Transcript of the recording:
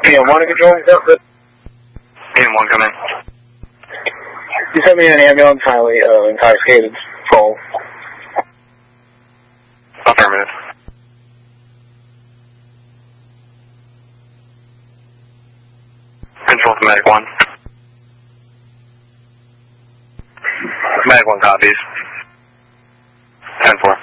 Yeah, one to control. Yeah, one, come in. You sent me an ambulance, highly intoxicated fall. Affirmative. Control to Medic 1. Medic 1 copies. 10-4.